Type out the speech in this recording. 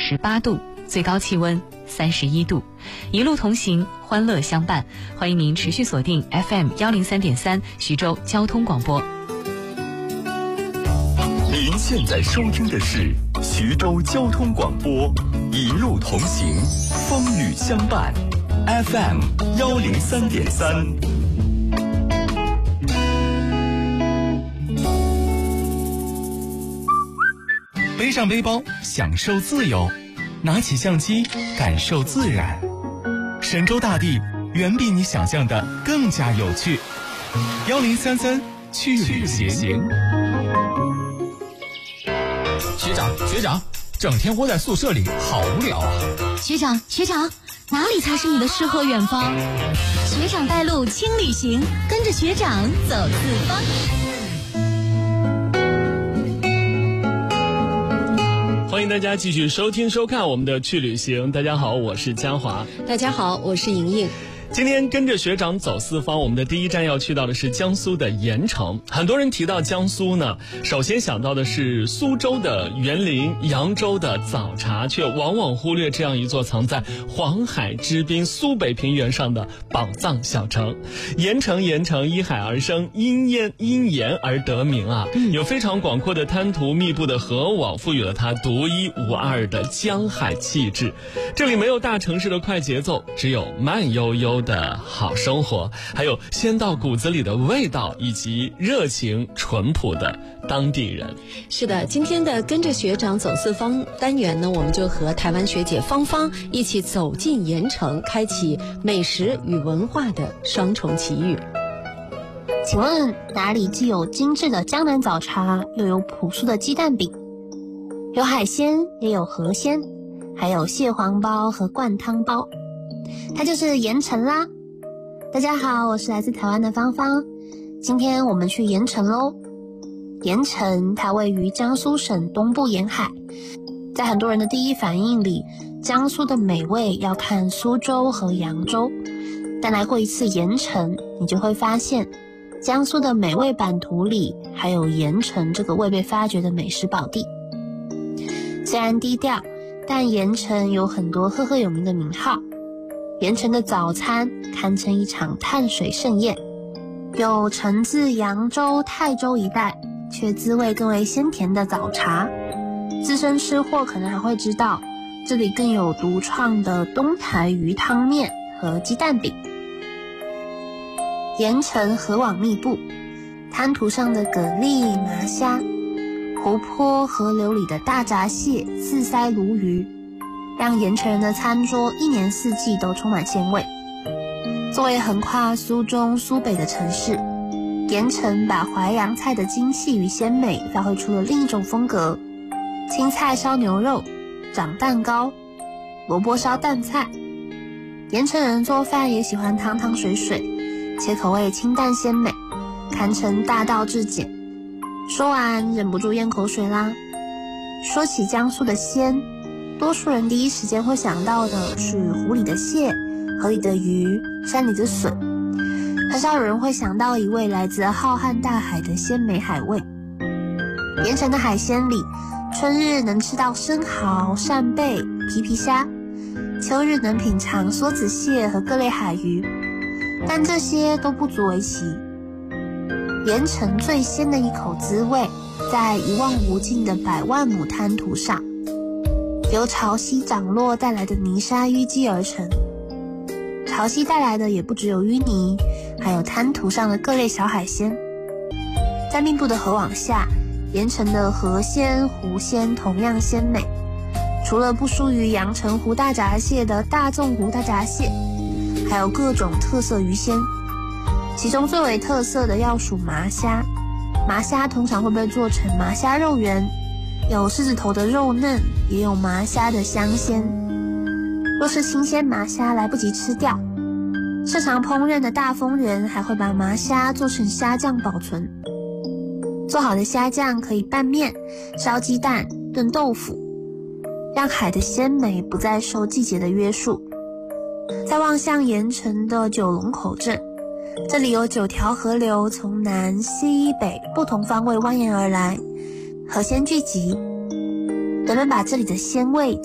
18度，最高气温31度。一路同行，欢乐相伴。欢迎您持续锁定 FM103.3 徐州交通广播。 您现在收听的是徐州交通广播，一路同行，风雨相伴。FM103.3。 背上背包，享受自由；拿起相机，感受自然。神州大地远比你想象的更加有趣。1033去旅行。 学长，整天窝在宿舍里好无聊啊！ 学长，哪里才是你的诗和远方？学长带路轻旅行，跟着学长走四方。 欢迎大家继续收听收看我们的去旅行。大家好，我是嘉华。 大家好，我是莹莹。 今天跟着学长走四方，我们的第一站要去到的是江苏的盐城。很多人提到江苏呢，首先想到的是苏州的园林、扬州的早茶，却往往忽略这样一座藏在黄海之滨苏北平原上的宝藏小城。盐城依海而生，因盐而得名啊，有非常广阔的滩涂，密布的河网，赋予了它独一无二的江海气质。这里没有大城市的快节奏，只有慢悠悠的好生活，还有鲜到骨子里的味道，以及热情淳朴的当地人。 是的，今天的跟着学长走四方单元呢，我们就和台湾学姐芳芳一起走进盐城，开启美食与文化的双重奇遇。 请问哪里既有精致的江南早茶，又有朴素的鸡蛋饼？有海鲜，也有河鲜，还有蟹黄包和灌汤包，它就是盐城啦。大家好，我是来自台湾的芳芳，今天我们去盐城咯。盐城它位于江苏省东部沿海，在很多人的第一反应里，江苏的美味要看苏州和扬州，但来过一次盐城，你就会发现江苏的美味版图里还有盐城这个未被发掘的美食宝地。虽然低调，但盐城有很多赫赫有名的名号。盐城的早餐堪称一场碳水盛宴，有承自扬州、泰州一带却滋味更为鲜甜的早茶。资深吃货可能还会知道，这里更有独创的东台鱼汤面和鸡蛋饼。盐城河网密布，滩涂上的蛤蜊、麻虾，湖泊、河流里的大闸蟹、四鳃鲈鱼，让盐城人的餐桌一年四季都充满鲜味。作为横跨苏中苏北的城市，盐城把淮扬菜的精细与鲜美发挥出了另一种风格。青菜烧牛肉、长蛋糕、萝卜烧淡菜。盐城人做饭也喜欢汤汤水水，且口味清淡鲜美，堪称大道至简。说完忍不住咽口水啦。说起江苏的鲜，多数人第一时间会想到的是湖里的蟹、河里的鱼、山里的笋，很少有人会想到一位来自浩瀚大海的鲜美海味。盐城的海鲜里，春日能吃到生蚝、扇贝、皮皮虾，秋日能品尝梭子蟹和各类海鱼，但这些都不足为奇。盐城最鲜的一口滋味，在一望无尽的百万亩滩涂上，由潮汐涨落带来的泥沙淤积而成。潮汐带来的也不只有淤泥，还有滩涂上的各类小海鲜。在密布的河网下，盐城的河鲜、湖鲜同样鲜美。除了不输于阳澄湖大闸蟹的大纵湖大闸蟹，还有各种特色鱼鲜。其中最为特色的要数麻虾。麻虾通常会被做成麻虾肉圆，有狮子头的肉嫩，也有麻虾的香鲜。若是新鲜麻虾来不及吃掉，擅长烹饪的大丰人还会把麻虾做成虾酱保存。做好的虾酱可以拌面、烧鸡蛋、炖豆腐，让海的鲜美不再受季节的约束。再望向盐城的九龙口镇，这里有9条河流从南西北不同方位蜿蜒而来，河鲜聚集，人们把这里的鲜味